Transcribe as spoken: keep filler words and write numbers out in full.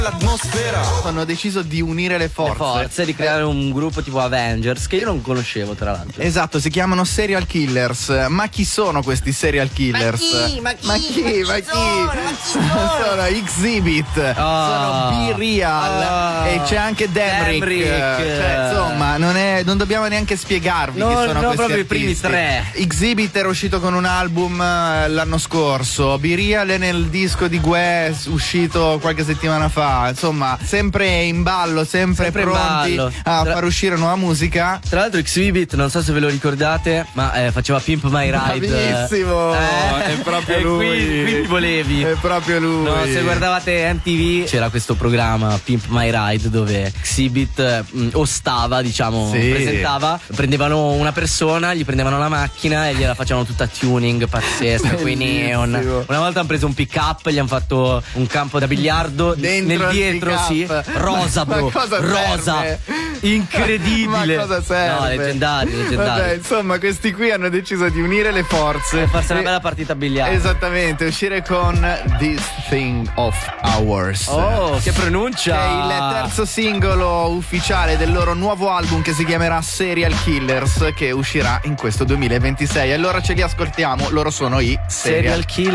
l'atmosfera. Hanno deciso di unire le forze. Le forze di creare un gruppo tipo Avengers, che io non conoscevo tra l'altro. Esatto, si chiamano Serial Killers. Ma chi sono questi Serial Killers? Ma chi? Ma chi? Ma chi? Ma chi? Sono, ma chi sono? Sono Exhibit, oh. sono B-Real, oh. E c'è anche Demrick. Demrick. Cioè, insomma, non, è, non dobbiamo neanche spiegarvi no, chi sono no, questi proprio artisti. I primi tre. Exhibit era uscito con un album l'anno scorso. B-Real è nel disco di Gue uscito qualche settimana fa. Insomma, sempre in ballo, sempre, sempre pronti ballo. a tra... far uscire nuova musica. Tra l'altro Exhibit, non so se ve lo ricordate, ma eh, faceva Pimp My Ride. Bravissimo, eh? È proprio lui. Quindi, quindi volevi. È proprio lui. No, se guardavate M T V c'era questo programma Pimp My Ride dove Exhibit mh, ostava, diciamo, sì. presentava, prendevano una persona, gli prendevano la macchina e gliela facevano tutta tuning pazzesca, quei neon. Una volta hanno preso un pick up, gli hanno fatto un campo da biliardo dentro nel dietro, sì, rosa, bro, ma cosa rosa, serve? Incredibile. Ma cosa serve? No, leggendario, leggendario. Vabbè, insomma, questi qui hanno deciso di unire le forze e farsi una bella partita a biliardo. Esattamente, uscire con This Thing of Ours. Oh, che pronuncia! Che è il terzo singolo ufficiale del loro nuovo album che si chiamerà Serial Killers, che uscirà in questo duemilaventisei. Allora ce li ascoltiamo, loro sono i Serial, Serial Killers.